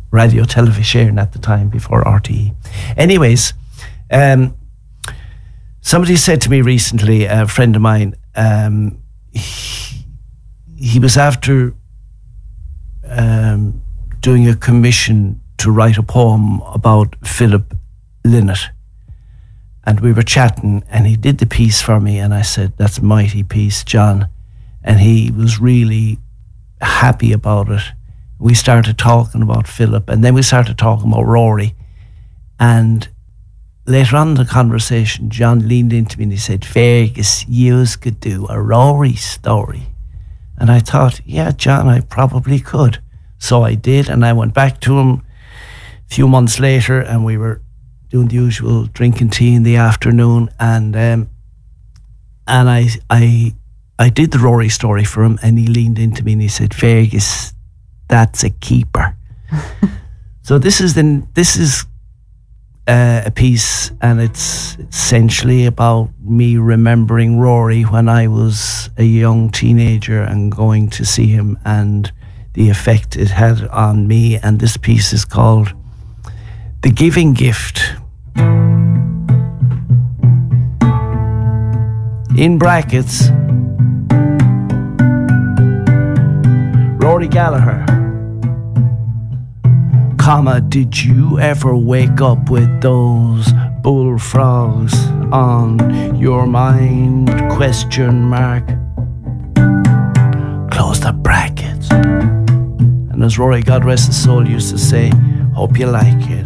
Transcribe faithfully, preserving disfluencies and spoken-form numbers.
Radio Television at the time, before R T E. Anyways, um, somebody said to me recently, a friend of mine, um, he, he was after um, doing a commission to write a poem about Philip Lynott. And we were chatting, and he did the piece for me, and I said, that's a mighty piece, John. And he was really happy about it. We started talking about Philip, and then we started talking about Rory. And later on in the conversation, John leaned into me and he said, Fergus, you could do a Rory story. And I thought, yeah, John, I probably could. So I did, and I went back to him a few months later, and we were doing the usual drinking tea in the afternoon, and um, and I I I did the Rory story for him, and he leaned into me and he said, Fergus, that's a keeper. So this is the this is uh, a piece, and it's essentially about me remembering Rory when I was a young teenager and going to see him, and the effect it had on me. And this piece is called The Giving Gift. In brackets, Rory Gallagher, comma, did you ever wake up with those bullfrogs on your mind, question mark? Close the brackets. And as Rory, God rest his soul, used to say, hope you like it.